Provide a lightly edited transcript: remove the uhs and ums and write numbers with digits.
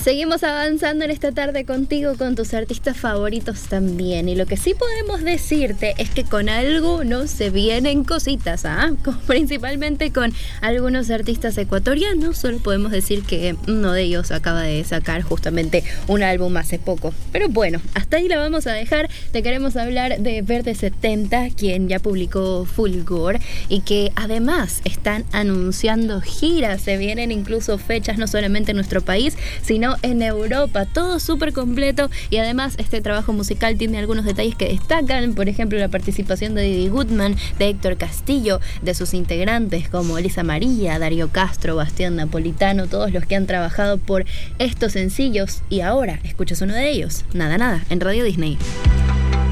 Seguimos avanzando en esta tarde contigo, con tus artistas favoritos también. Y lo que sí podemos decirte es que con algunos se vienen cositas, principalmente con algunos artistas ecuatorianos. Solo podemos decir que uno de ellos acaba de sacar justamente un álbum hace poco. Pero bueno, hasta ahí la vamos a dejar. Te queremos hablar de Verde 70, quien ya publicó Fulgor y que además están anunciando giras. Se vienen incluso fechas no solamente en nuestro país, sino en Europa, todo súper completo. Y además este trabajo musical tiene algunos detalles que destacan, por ejemplo la participación de Didi Goodman, de Héctor Castillo, de sus integrantes como Elisa María, Darío Castro, Bastián Napolitano, todos los que han trabajado por estos sencillos. Y ahora escuchas uno de ellos, Nada Nada, en Radio Disney.